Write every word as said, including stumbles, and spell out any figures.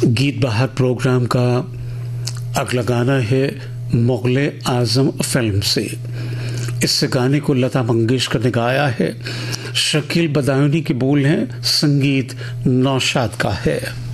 गीत बहार प्रोग्राम का अगला गाना है मुग़ल आज़म फिल्म से। इस गाने को लता मंगेशकर ने गाया है। शकील बदायूनी के बोल हैं, संगीत नौशाद का है।